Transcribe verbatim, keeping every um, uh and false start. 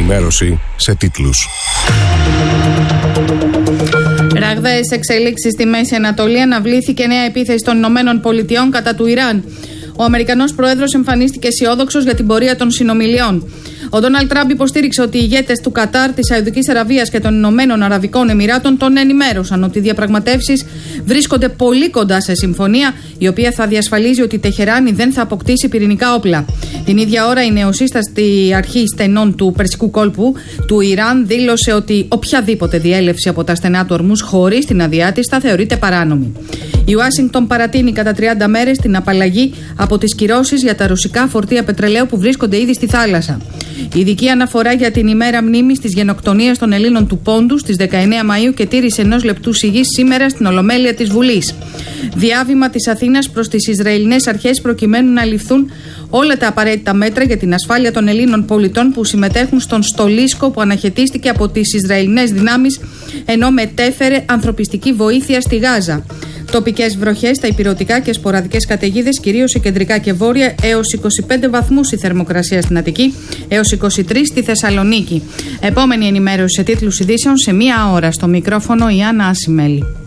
ενημέρωση σε τίτλους. Ραγδαίες εξελίξεις στη Μέση Ανατολή. Αναβλήθηκε νέα επίθεση των Ηνωμένων Πολιτειών κατά του Ιράν. Ο Αμερικανός Πρόεδρος εμφανίστηκε αισιόδοξος για την πορεία των συνομιλιών. Ο Ντόναλντ Τραμπ υποστήριξε ότι οι ηγέτες του Κατάρ, της Σαουδικής Αραβίας και των Ηνωμένων Αραβικών Εμιράτων τον ενημέρωσαν ότι οι διαπραγματεύσεις βρίσκονται πολύ κοντά σε συμφωνία, η οποία θα διασφαλίζει ότι η Τεχεράνη δεν θα αποκτήσει πυρηνικά όπλα. Την ίδια ώρα, η νεοσύστατη αρχή στενών του Περσικού κόλπου του Ιράν δήλωσε ότι οποιαδήποτε διέλευση από τα στενά του Ορμούζ χωρίς την άδειά της θα θεωρείται παράνομη. Η Ουάσιγκτον παρατείνει κατά τριάντα μέρες την απαλλαγή από τις κυρώσεις για τα ρωσικά φορτία πετρελαίου που βρίσκονται ήδη στη θάλασσα. Ειδική αναφορά για την ημέρα μνήμης της γενοκτονίας των Ελλήνων του Πόντου στις δεκαεννέα Μαΐου και τήρηση ενός λεπτού σιγής σήμερα στην Ολομέλεια της Βουλής. Διάβημα της Αθήνας προς τις Ισραηλινές αρχές προκειμένου να ληφθούν όλα τα απαραίτητα μέτρα για την ασφάλεια των Ελλήνων πολιτών που συμμετέχουν στον στολίσκο που αναχαιτίστηκε από τις Ισραηλινές δυνάμεις ενώ μετέφερε ανθρωπιστική βοήθεια στη Γάζα. Τοπικές βροχές στα ηπειρωτικά και σποραδικές καταιγίδες, κυρίως σε κεντρικά και βόρεια, έως είκοσι πέντε βαθμούς η θερμοκρασία στην Αττική, έως είκοσι τρεις στη Θεσσαλονίκη. Επόμενη ενημέρωση σε τίτλους ειδήσεων σε μία ώρα. Στο μικρόφωνο η Άννα Ασημέλη.